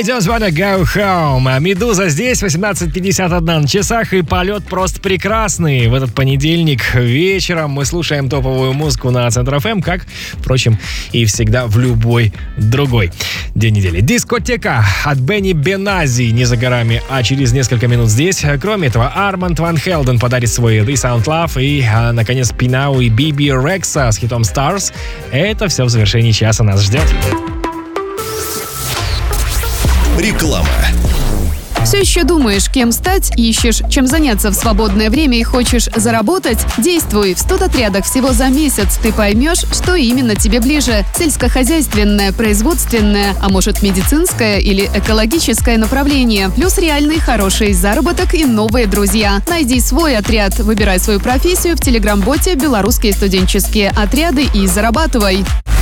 I just wanna go home. Медуза здесь, 18:51 на часах, и полет просто прекрасный. В этот понедельник вечером мы слушаем топовую музыку на Центр ФМ, как, впрочем, и всегда в любой другой день недели. Дискотека от Бенни Бенази не за горами, а через несколько минут здесь. Кроме этого, Арманд Ван Хелден подарит свой This Sound Love и, наконец, Пинау и Биби Рекса с хитом Stars. Это все в завершении часа нас ждет. Реклама. Все еще думаешь, кем стать, ищешь, чем заняться в свободное время и хочешь заработать? Действуй! В студотрядах всего за месяц ты поймешь, что именно тебе ближе. Сельскохозяйственное, производственное, а может медицинское или экологическое направление. Плюс реальный хороший заработок и новые друзья. Найди свой отряд, выбирай свою профессию в телеграм-боте «Белорусские студенческие отряды» и зарабатывай.